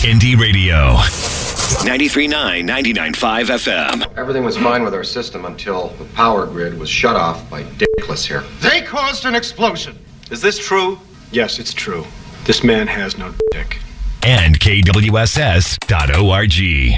Indie Radio. 93.9, 99.5 FM. Everything was fine with our system until the power grid was shut off by Dickless here. They caused an explosion. Is this true? Yes, it's true. This man has no dick. And KWSS.org.